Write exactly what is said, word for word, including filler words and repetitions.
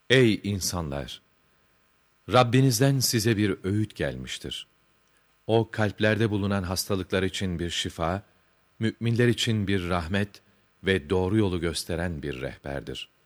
Ey insanlar! Rabbinizden size bir öğüt gelmiştir. O kalplerde bulunan hastalıklar için bir şifa, müminler için bir rahmet ve doğru yolu gösteren bir rehberdir.